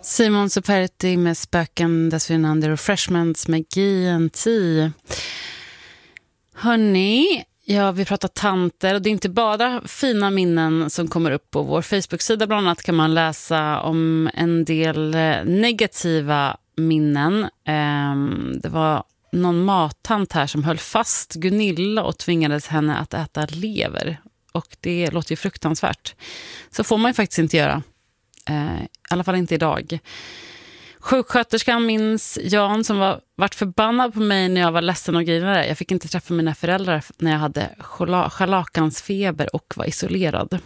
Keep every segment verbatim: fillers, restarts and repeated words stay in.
Simon Superti med Spöken dessförinnan The Refreshments med G and T. Hörrni, ja, vi pratar tanter och det är inte bara fina minnen som kommer upp på vår Facebook-sida. Bland annat kan man läsa om en del negativa minnen. Det var någon mattant här som höll fast Gunilla och tvingades henne att äta lever. Och det låter ju fruktansvärt. Så får man ju faktiskt inte göra. Eh, I alla fall inte idag. Sjuksköterskan minns Jan som var vart förbannad på mig när jag var ledsen och grinade. Jag fick inte träffa mina föräldrar när jag hade scharlakansfeber och var isolerad.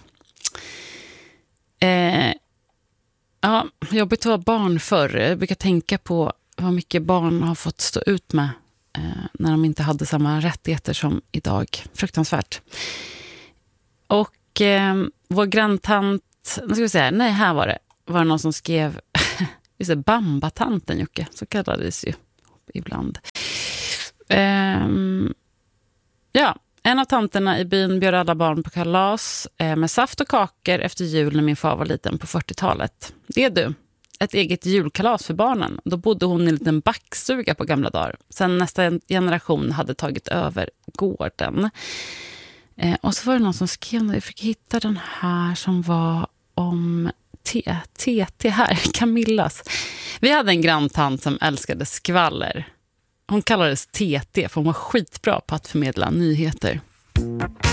Eh, ja, jobbigt att vara barn förr. Jag brukar tänka på vad mycket barn har fått stå ut med eh, när de inte hade samma rättigheter som idag. Fruktansvärt. Och eh, vår granntant, nu ska vi säga, nej, här var det, var det någon som skrev, just det, Bambatanten, Jocke, så kallades ju ibland. Um, ja, en av tanterna i byn bjöd alla barn på kalas eh, med saft och kakor efter jul när min far var liten på fyrtiotalet. Det är du, ett eget julkalas för barnen. Då bodde hon i en liten backstuga på gamla dagar. Sen nästa generation hade tagit över gården. Eh, och så var det någon som skrev, jag fick hitta den här som var om T T här, Camillas. Vi hade en granntant som älskade skvaller. Hon kallades T T för hon var skitbra på att förmedla nyheter.